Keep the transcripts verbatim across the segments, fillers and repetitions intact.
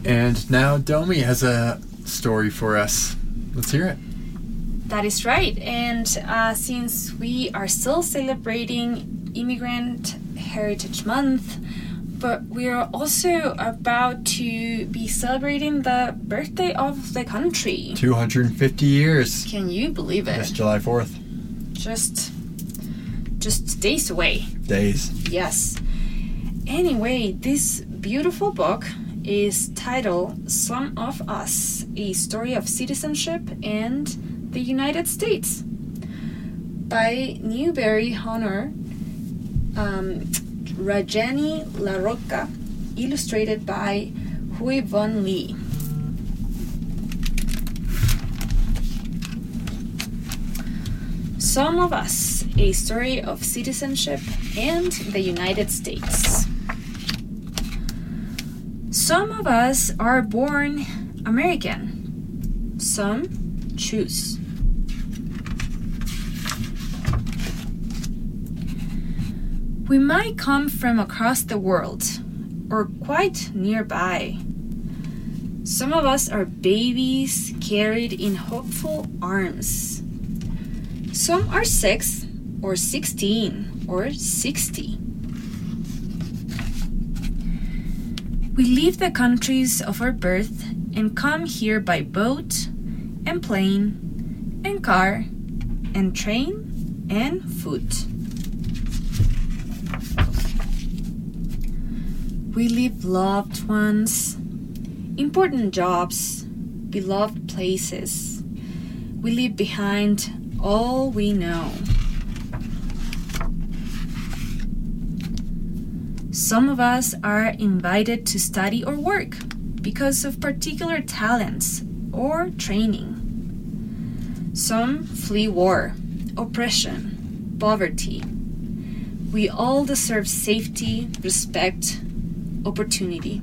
And now Domi has a story for us. Let's hear it. That is right. And uh, since we are still celebrating Immigrant Heritage Month, but we are also about to be celebrating the birthday of the country. two hundred fifty years. Can you believe it? Yes, July fourth. Just, just days away. Days. Yes. Anyway, this beautiful book is titled Some of Us, A Story of Citizenship and the United States by Newbery Honor, um, Rajani LaRocca, illustrated by Hui Von Lee. Some of Us, A Story of Citizenship and the United States. Some of us are born American. Some choose. We might come from across the world or quite nearby. Some of us are babies carried in hopeful arms. Some are six or sixteen or sixty. We leave the countries of our birth and come here by boat and plane and car and train and foot. We leave loved ones, important jobs, beloved places. We leave behind all we know. Some of us are invited to study or work because of particular talents or training. Some flee war, oppression, poverty. We all deserve safety, respect, opportunity.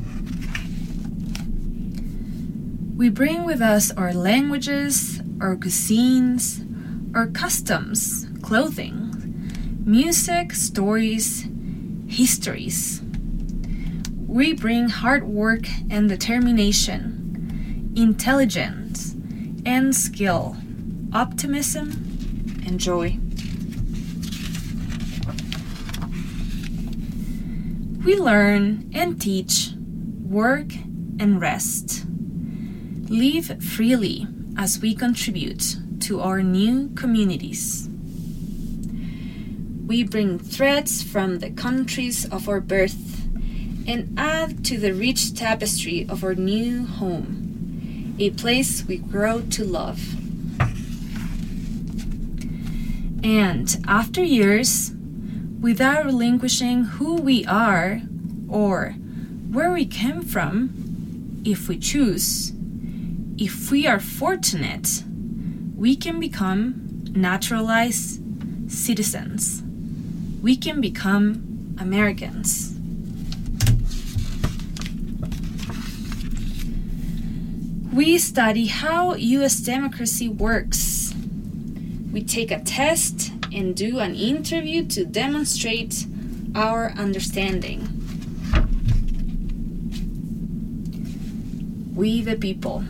We bring with us our languages, our cuisines, our customs, clothing, music, stories, histories. We bring hard work and determination, intelligence and skill, optimism and joy. We learn and teach, work and rest. Live freely as we contribute to our new communities. We bring threads from the countries of our birth and add to the rich tapestry of our new home, a place we grow to love. And after years, without relinquishing who we are or where we came from, if we choose, if we are fortunate, we can become naturalized citizens. We can become Americans. We study how U S democracy works. We take a test and do an interview to demonstrate our understanding. We the people.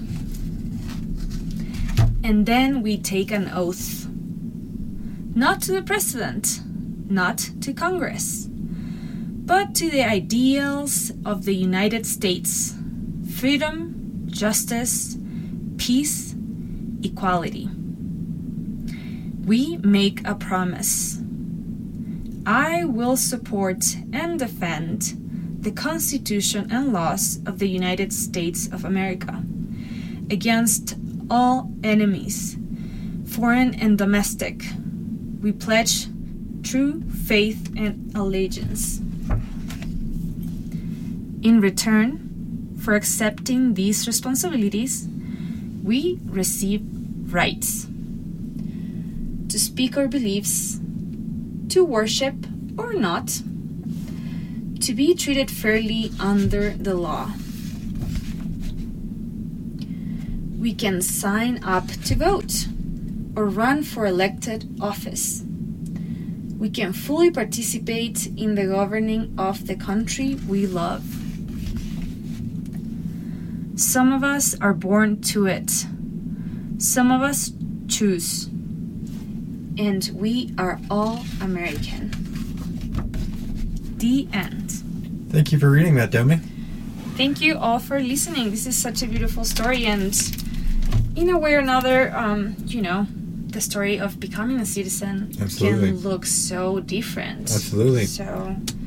And then we take an oath. Not to the president, not to Congress, but to the ideals of the United States: freedom, justice, peace, equality. We make a promise. I will support and defend the Constitution and laws of the United States of America against all enemies, foreign and domestic. We pledge true faith and allegiance. In return for accepting these responsibilities, we receive rights to speak our beliefs, to worship or not, to be treated fairly under the law. We can sign up to vote or run for elected office. We can fully participate in the governing of the country we love. Some of us are born to it. Some of us choose. And we are all American. The end. Thank you for reading that, Domi. Thank you all for listening. This is such a beautiful story, and in a way or another, um, you know, the story of becoming a citizen Absolutely. can look so different. Absolutely. So